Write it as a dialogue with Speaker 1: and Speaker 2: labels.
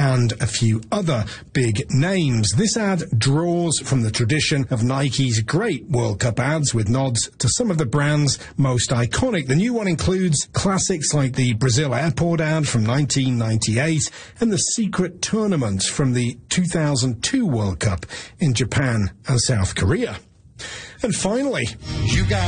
Speaker 1: and a few other big names. This ad draws from the tradition of Nike's great World Cup ads with nods to some of the brand's most iconic. The new one includes classics like the Brazil airport ad from 1998 and the secret tournament from the 2002 World Cup in Japan and South Korea. And finally,
Speaker 2: you got